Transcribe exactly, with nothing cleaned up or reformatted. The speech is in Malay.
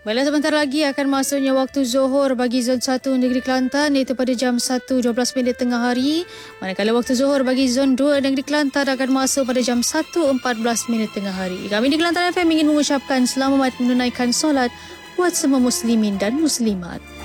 Baiklah, sebentar lagi akan masuknya waktu Zohor bagi Zon satu Negeri Kelantan, iaitu pada jam satu dua belas minit tengah hari. Manakala waktu Zohor bagi Zon dua Negeri Kelantan akan masuk pada jam satu empat belas minit tengah hari. Kami di Kelantan F M ingin mengucapkan selamat menunaikan solat buat semua muslimin dan muslimat.